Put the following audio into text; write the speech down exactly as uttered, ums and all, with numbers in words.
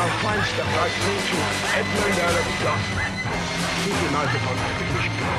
our fine stuff like Paul Edmund Alexander. Keep your eyes upon British people.